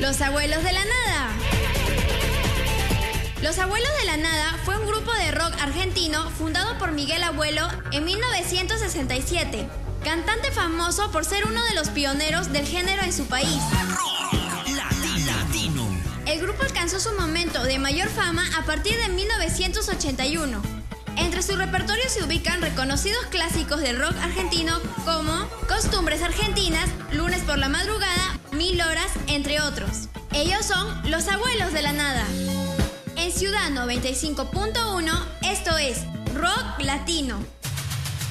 Los Abuelos de la Nada. Los Abuelos de la Nada fue un grupo de rock argentino fundado por Miguel Abuelo en 1967, cantante famoso por ser uno de los pioneros del género en su país. Rock latino. El grupo alcanzó su momento de mayor fama a partir de 1981. Entre su repertorio se ubican reconocidos clásicos del rock argentino como Costumbres Argentinas, Lunes por la Madrugada, 1000 Horas, entre otros. Ellos son Los Abuelos de la Nada. En Ciudad 95.1, esto es Rock Latino.